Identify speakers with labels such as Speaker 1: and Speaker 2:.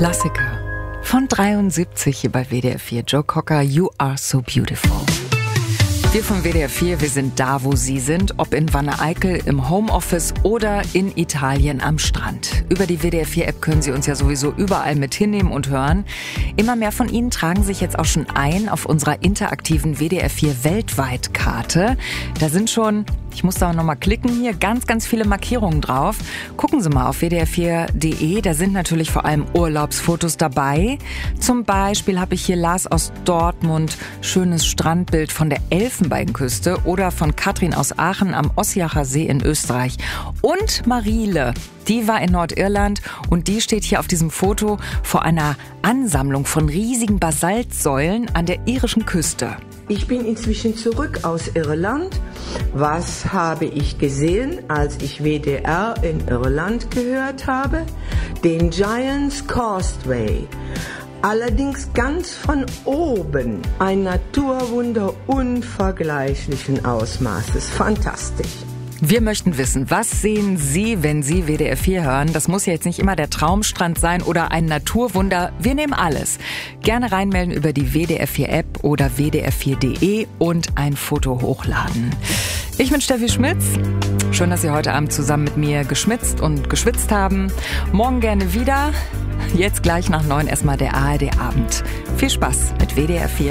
Speaker 1: Klassiker von 73 hier bei WDR 4. Joe Cocker, You Are So Beautiful. Wir von WDR 4, wir sind da, wo Sie sind, ob in Wanne-Eickel, im Homeoffice oder in Italien am Strand. Über die WDR 4-App können Sie uns ja sowieso überall mit hinnehmen und hören. Immer mehr von Ihnen tragen sich jetzt auch schon ein auf unserer interaktiven WDR 4 Weltweit-Karte. Da sind schon, ich muss da nochmal klicken hier, ganz, ganz viele Markierungen drauf. Gucken Sie mal auf wdr4.de, da sind natürlich vor allem Urlaubsfotos dabei. Zum Beispiel habe ich hier Lars aus Dortmund, schönes Strandbild von der Elfenbeinküste oder von Katrin aus Aachen am Ossiacher See in Österreich. Und Mariele, die war in Nordirland und die steht hier auf diesem Foto vor einer Ansammlung von riesigen Basaltsäulen an der irischen Küste.
Speaker 2: Ich bin inzwischen zurück aus Irland. Was habe ich gesehen, als ich WDR in Irland gehört habe? Den Giant's Causeway. Allerdings ganz von oben. Ein Naturwunder unvergleichlichen Ausmaßes. Fantastisch.
Speaker 1: Wir möchten wissen, was sehen Sie, wenn Sie WDR 4 hören? Das muss ja jetzt nicht immer der Traumstrand sein oder ein Naturwunder. Wir nehmen alles. Gerne reinmelden über die WDR 4 App oder wdr4.de und ein Foto hochladen. Ich bin Steffi Schmitz. Schön, dass Sie heute Abend zusammen mit mir geschmitzt und geschwitzt haben. Morgen gerne wieder. Jetzt gleich nach 9 erstmal der ARD Abend. Viel Spaß mit WDR 4.